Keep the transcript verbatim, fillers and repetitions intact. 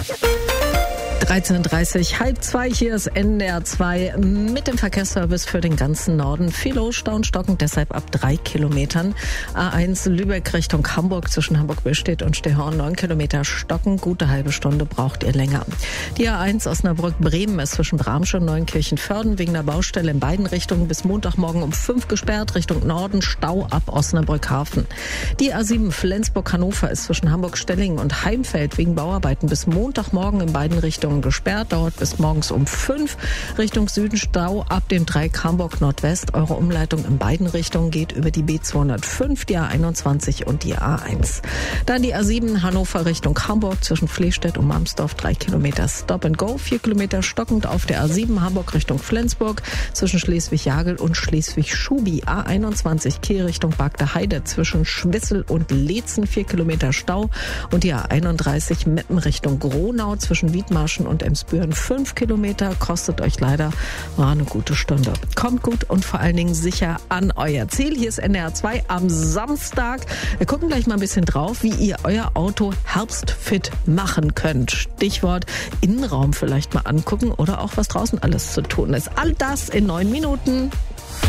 dreizehn Uhr dreißig, halb zwei, hier ist N D R zwei mit dem Verkehrsservice für den ganzen Norden. Viel los, Stau und Stocken, deshalb ab drei Kilometern. A eins Lübeck Richtung Hamburg, zwischen Hamburg-Billstedt und Stehorn, neun Kilometer Stocken. Gute halbe Stunde braucht ihr länger. Die A eins Osnabrück-Bremen ist zwischen Bramsche und Neunkirchen-Vörden wegen der Baustelle in beiden Richtungen bis Montagmorgen um fünf gesperrt. Richtung Norden Stau ab Osnabrück-Hafen. Die A sieben Flensburg-Hannover ist zwischen Hamburg-Stellingen und Heimfeld wegen Bauarbeiten bis Montagmorgen in beiden Richtungen gesperrt, dauert bis morgens um fünf. Richtung Süden Stau ab dem Dreieck Hamburg Nordwest. Eure Umleitung in beiden Richtungen geht über die B zweihundertfünf, die A einundzwanzig und die A eins. Dann die A sieben Hannover Richtung Hamburg zwischen Flehstedt und Mamsdorf, drei Kilometer Stop and Go, vier Kilometer stockend auf der A sieben Hamburg Richtung Flensburg zwischen Schleswig-Jagel und Schleswig-Schubi. A einundzwanzig Kiel Richtung Bagda Heide zwischen Schwissel und Leetzen, vier Kilometer Stau, und die A einunddreißig Meppen Richtung Gronau zwischen Wiedmarschen und Emsbüren, fünf Kilometer, kostet euch leider war eine gute Stunde. Kommt gut und vor allen Dingen sicher an euer Ziel. Hier ist N D R zwei am Samstag. Wir gucken gleich mal ein bisschen drauf, wie ihr euer Auto herbstfit machen könnt. Stichwort Innenraum vielleicht mal angucken oder auch was draußen alles zu tun ist. All das in neun Minuten.